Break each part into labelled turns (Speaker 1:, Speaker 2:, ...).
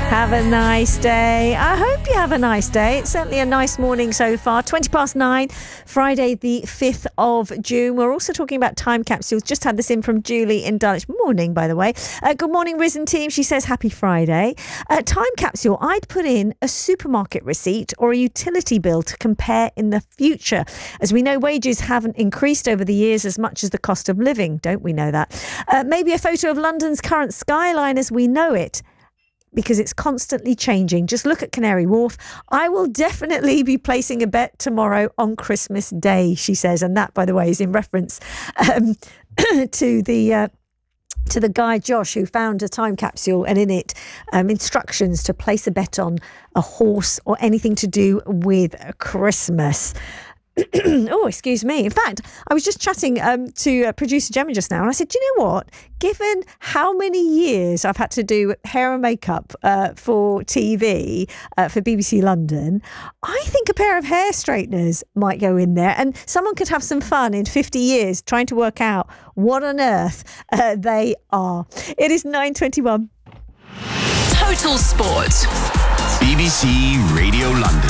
Speaker 1: Have a nice day. I hope you have a nice day. It's certainly a nice morning so far. 9:20, Friday the 5th of June. We're also talking about time capsules. Just had this in from Julie in Dulwich. Morning, by the way. Good morning, Risen team. She says happy Friday. Time capsule. I'd put in a supermarket receipt or a utility bill to compare in the future. As we know, wages haven't increased over the years as much as the cost of living. Don't we know that? Maybe a photo of London's current skyline as we know it, because it's constantly changing. Just look at Canary Wharf. I will definitely be placing a bet tomorrow on Christmas Day, she says. And that, by the way, is in reference to the guy, Josh, who found a time capsule and in it instructions to place a bet on a horse or anything to do with Christmas. Oh, excuse me. In fact, I was just chatting to producer Gemma just now, and I said, do you know what? Given how many years I've had to do hair and makeup for TV, for BBC London, I think a pair of hair straighteners might go in there, and someone could have some fun in 50 years trying to work out what on earth they are. It is 9:21.
Speaker 2: Total Sport.
Speaker 3: BBC Radio London.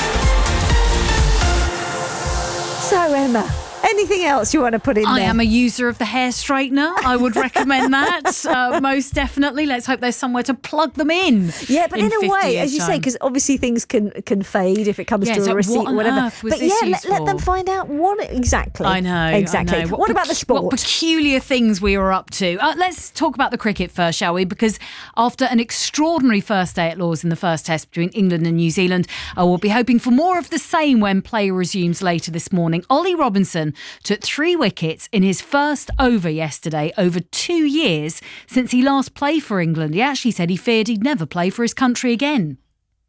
Speaker 1: So, Emma, anything else you want to put in there?
Speaker 4: I am a user of the hair straightener. I would recommend that, most definitely. Let's hope there's somewhere to plug them in.
Speaker 1: Yeah, but in a way, as you say, because obviously things can fade if it comes to a receipt or whatever. But let them find out what exactly.
Speaker 4: I know.
Speaker 1: Exactly. What about the sport?
Speaker 4: What peculiar things we were up to. Let's talk about the cricket first, shall we? Because after an extraordinary first day at Lord's in the first test between England and New Zealand, we'll be hoping for more of the same when play resumes later this morning. Ollie Robinson took 3 wickets in his first over yesterday, over 2 years since he last played for England. He actually said he feared he'd never play for his country again.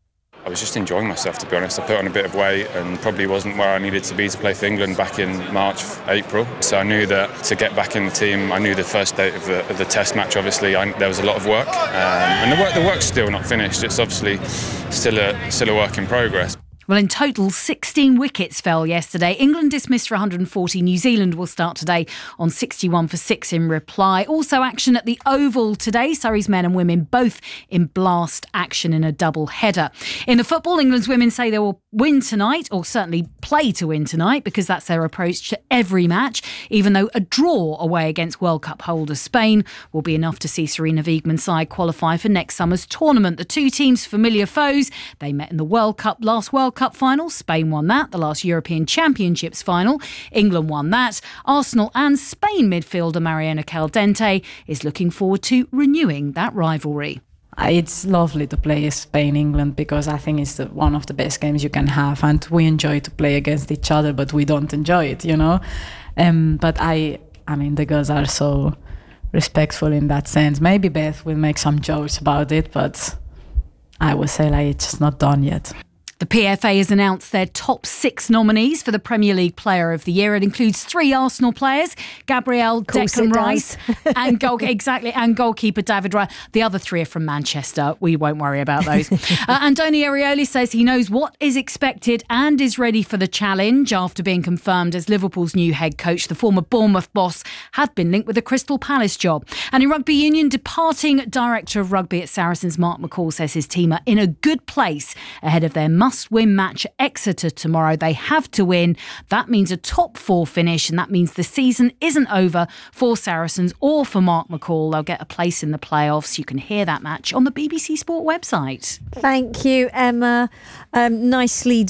Speaker 5: I was just enjoying myself, to be honest. I put on a bit of weight and probably wasn't where I needed to be to play for England back in March, April. So I knew that to get back in the team, I knew the first day of the test match, obviously, there was a lot of work. And the work's still not finished. It's obviously still a work in progress.
Speaker 4: Well, in total, 16 wickets fell yesterday. England dismissed for 140. New Zealand will start today on 61 for 6 in reply. Also action at the Oval today. Surrey's men and women both in blast action in a double header. In the football, England's women say they will win tonight, or certainly play to win tonight, because that's their approach to every match, even though a draw away against World Cup holder Spain will be enough to see Sarina Wiegman's side qualify for next summer's tournament. The two teams' familiar foes, they met in the World Cup last World Cup final. Spain won that. The last European Championships final, England won that. Arsenal and Spain midfielder Mariana Caldente is looking forward to renewing that rivalry.
Speaker 6: It's lovely to play Spain-England because I think it's one of the best games you can have, and we enjoy to play against each other, but we don't enjoy it, you know. But I mean, the girls are so respectful in that sense. Maybe Beth will make some jokes about it, but I would say it's just not done yet.
Speaker 4: The PFA has announced their top 6 nominees for the Premier League Player of the Year. It includes 3 Arsenal players, Gabriel, Declan Rice, and goalkeeper David Raya. The other 3 are from Manchester. We won't worry about those. Andoni Iraola says he knows what is expected and is ready for the challenge. After being confirmed as Liverpool's new head coach, the former Bournemouth boss had been linked with the Crystal Palace job. And in rugby union, departing director of rugby at Saracens, Mark McCall, says his team are in a good place ahead of their must-win match at Exeter tomorrow. They have to win. That means a top 4 finish, and that means the season isn't over for Saracens or for Mark McCall. They'll get a place in the playoffs. You can hear that match on the BBC Sport website.
Speaker 1: Thank you, Emma. Nicely